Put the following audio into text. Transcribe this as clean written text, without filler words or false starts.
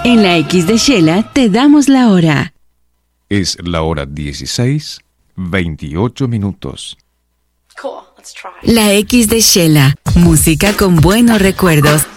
En la X de Shela te damos la hora. Es la hora 16:28. La X de Shela, música con buenos recuerdos